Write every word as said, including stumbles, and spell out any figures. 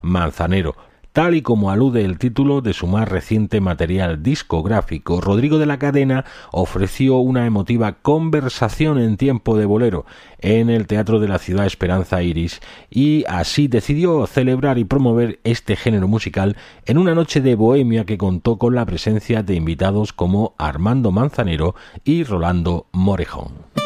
Manzanero. Tal y como alude el título de su más reciente material discográfico, Rodrigo de la Cadena ofreció una emotiva conversación en tiempo de bolero en el Teatro de la Ciudad Esperanza Iris y así decidió celebrar y promover este género musical en una noche de bohemia que contó con la presencia de invitados como Armando Manzanero y Rolando Morejón.